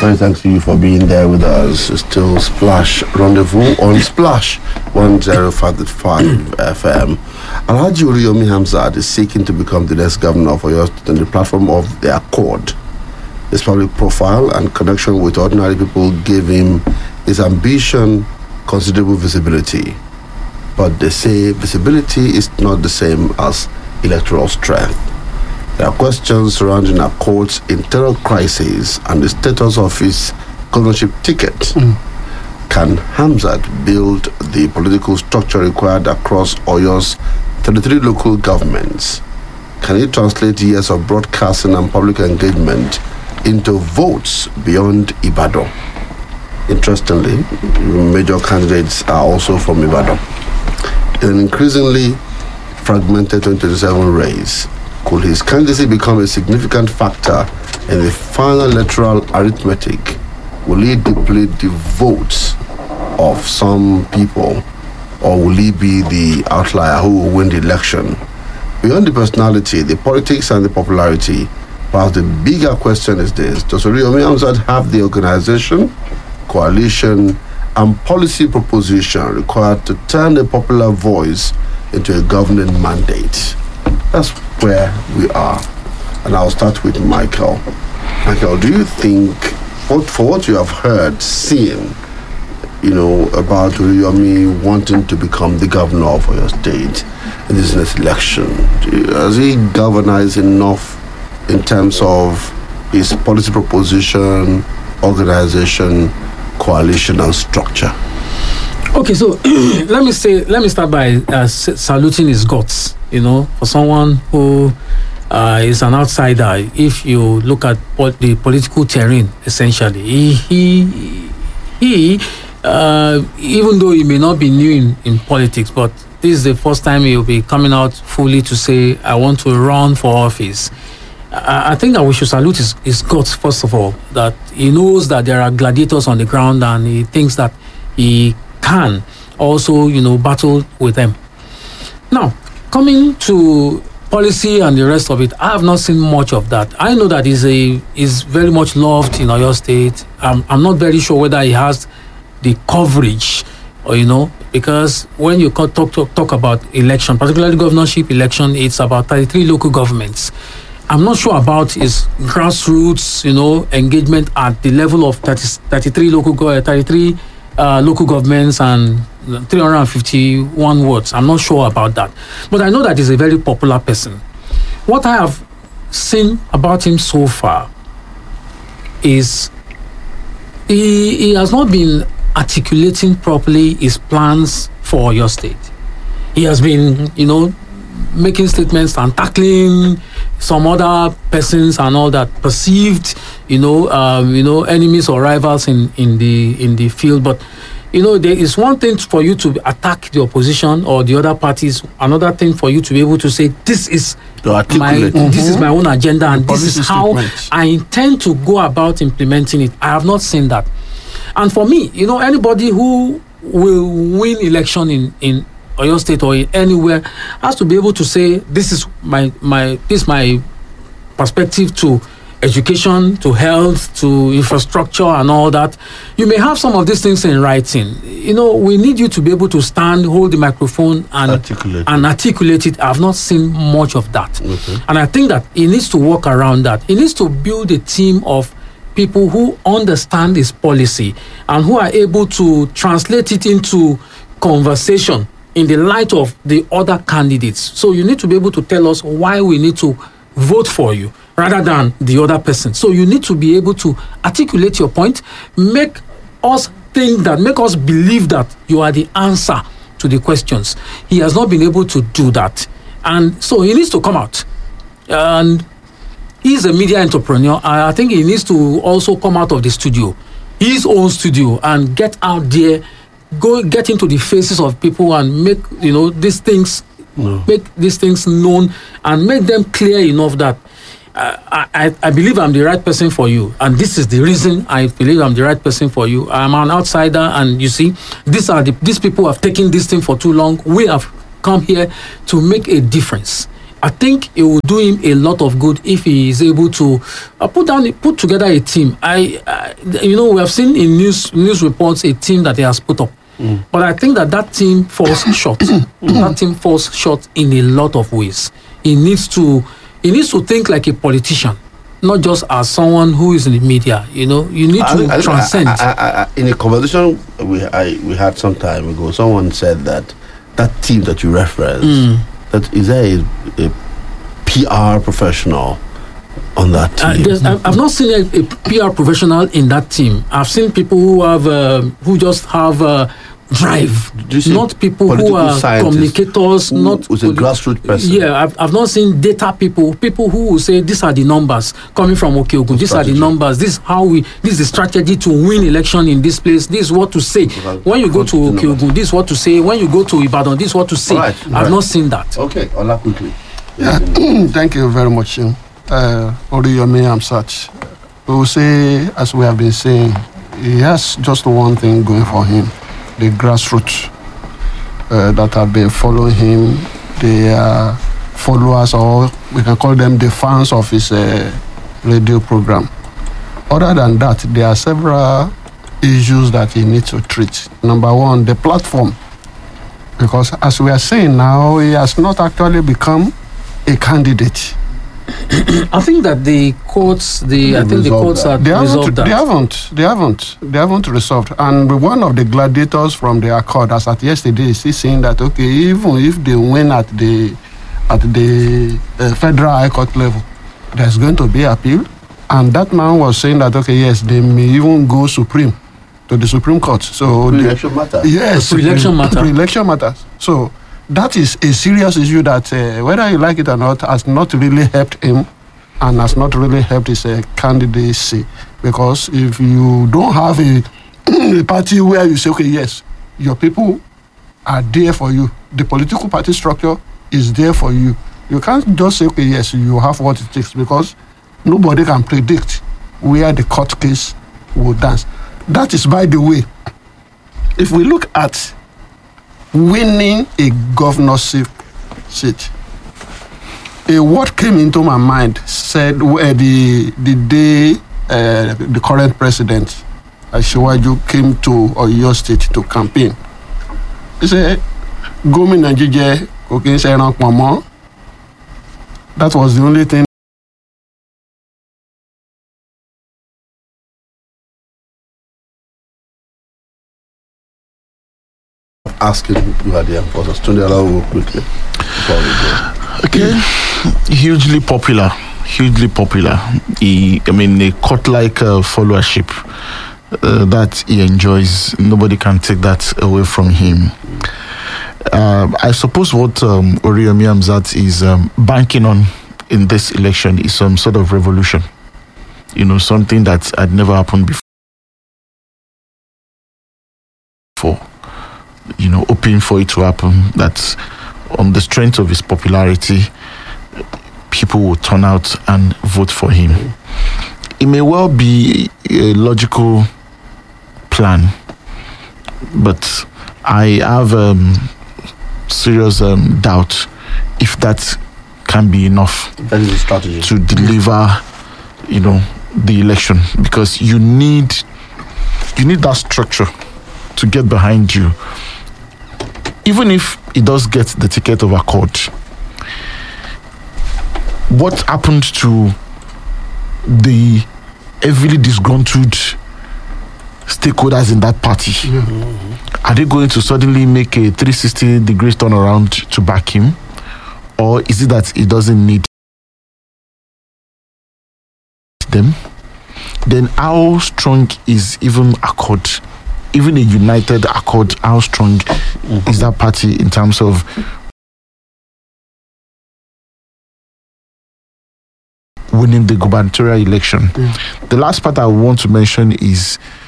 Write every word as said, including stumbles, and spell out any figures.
Very thanks to you for being there with us. It's still Splash Rendezvous on Splash one oh five point five F M. Alhaji Uriyomi Hamzat is seeking to become the next governor of Oyo State on the platform of the Accord. His public profile and connection with ordinary people gave him his ambition considerable visibility. But they say visibility is not the same as electoral strength. There are questions surrounding Accord's internal crisis and the status of his governorship ticket. Mm. Can Hamzat build the political structure required across Oyo's thirty-three local governments? Can he translate years of broadcasting and public engagement into votes beyond Ibadan? Interestingly, major candidates are also from Ibadan. In an increasingly fragmented twenty twenty-seven race, could his candidacy become a significant factor in the final electoral arithmetic? Will he deplete the votes of some people, or will he be the outlier who will win the election? Beyond the personality, the politics and the popularity, perhaps the bigger question is this: does Uriyomi Hamzat have the organization, coalition, and policy proposition required to turn a popular voice into a governing mandate? That's where we are. And I'll start with Michael. Michael, do you think, what, for what you have heard, seen, you know, about Uriyomi wanting to become the governor of your state in this next election, has he galvanized enough in terms of his policy proposition, organization, coalition, and structure? Okay, so let me say, let me start by uh, saluting his guts. You know, for someone who uh, is an outsider, if you look at what the political terrain, essentially, he, he, he uh, even though he may not be new in, in politics, but this is the first time he will be coming out fully to say, I want to run for office. I, I think that we should salute his, his guts, first of all, that he knows that there are gladiators on the ground and he thinks that he can also, you know, battle with them. Now, coming to policy and the rest of it, I have not seen much of that. I know that he's, a, he's very much loved in Oyo State. I'm, I'm not very sure whether he has the coverage, or, you know, because when you talk, talk, talk about election, particularly governorship election, it's about thirty-three local governments. I'm not sure about his grassroots, you know, engagement at the level of thirty, thirty-three local thirty-three uh, local governments and three hundred fifty-one wards. I'm not sure about that. But I know that he's a very popular person. What I have seen about him so far is he, he has not been articulating properly his plans for your state. He has been, you know, making statements and tackling some other persons and all that perceived, you know, um, you know, enemies or rivals in, in the in the field. But you know, there is one thing for you to attack the opposition or the other parties. Another thing for you to be able to say, this is my mm-hmm. this is my own agenda and this is how statements. I intend to go about implementing it. I have not seen that. And for me, you know, anybody who will win election in in Oyo State or in anywhere has to be able to say, this is my my this is my perspective to education, to health, to infrastructure and all that. You may have some of these things in writing. You know, we need you to be able to stand, hold the microphone and articulate and it. articulate it. I've not seen much of that. Okay. And I think that he needs to work around that. He needs to build a team of people who understand his policy and who are able to translate it into conversation in the light of the other candidates. So you need to be able to tell us why we need to vote for you rather than the other person. So you need to be able to articulate your point, make us think that, make us believe that you are the answer to the questions. He has not been able to do that. And so he needs to come out. And he's a media entrepreneur. I think he needs to also come out of the studio, his own studio, and get out there, go get into the faces of people and make, you know, these things, no. make these things known and make them clear enough that uh, I, I believe I'm the right person for you. And this is the reason I believe I'm the right person for you. I'm an outsider, and you see, these are the these people have taken this thing for too long. We have come here to make a difference I think it will do him a lot of good if he is able to uh, put down, put together a team. I, I, you know, we have seen in news news reports a team that he has put up, mm. but I think that that team falls short. That team falls short in a lot of ways. He needs to, he needs to think like a politician, not just as someone who is in the media. You know, you need to I, I, transcend. I, I, I, in a conversation we I, we had some time ago, someone said that that team that you referenced. Mm. That is there a, a P R professional on that team? Uh, I've not seen a, a P R professional in that team. I've seen people who have uh, who just have uh, drive, not people who are communicators, who not who's a grassroots person. Yeah, I've, I've not seen data people, people who will say these are the numbers coming from Okeogun. These strategy. are the numbers. This is how we. This is the strategy to win election in this place. This is what to say when you go to Okeogun. This is what to say when you go to Ibadan. This is what to say. Right, I've right. not seen that. Okay, Ola quickly. Yeah, thank you very much, uh, Oriyomi Hamzat. We will say, as we have been saying, he has just one thing going for him: the grassroots uh, that have been following him, the uh, followers, or we can call them the fans of his uh, radio program. Other than that, there are several issues that he needs to treat. Number one, the platform. Because as we are saying now, he has not actually become a candidate. I think that the courts, the I think the courts are they resolved that. They haven't, they haven't, they haven't resolved. And one of the gladiators from the Accord, as at yesterday, is saying that okay, even if they win at the at the uh, federal high court level, there's going to be appeal. And that man was saying that okay, yes, they may even go supreme to the Supreme Court. So pre-election matters. Yes, pre-election matter. Pre-election matters. So that is a serious issue that, uh, whether you like it or not, has not really helped him and has not really helped his uh, candidacy. Because if you don't have a, a party where you say, okay, yes, your people are there for you, the political party structure is there for you, you can't just say, okay, yes, you have what it takes, because nobody can predict where the court case will dance. That is, by the way, if we look at winning a governorship seat, a word came into my mind, said uh, the the day uh, the current president, Asiwaju, came to Oyo State to campaign. He said, Gómìnà jíjẹ kò kí ń ṣe ẹran pọ̀nmọ́. That was the only thing. Asking who had the enforcers. Tunde Alao quickly. Okay, hugely popular, hugely popular. He, I mean, a cult-like uh, followership uh, that he enjoys. Nobody can take that away from him. Uh, I suppose what um, Oriyomi Hamzat is um, banking on in this election is some sort of revolution. You know, something that had never happened before. You know, hoping for it to happen, that on the strength of his popularity, people will turn out and vote for him. It may well be a logical plan, but I have um, serious um, doubt if that can be enough that is a strategy to deliver, you know, the election, because you need you need that structure to get behind you. Even if he does get the ticket of Accord, what happened to the heavily disgruntled stakeholders in that party? Mm-hmm. Are they going to suddenly make a three sixty degrees turnaround to back him? Or is it that he doesn't need them? Then how strong is even Accord? Even a united Accord, how strong mm-hmm. is that party in terms of winning the gubernatorial election? Yeah. The last part I want to mention is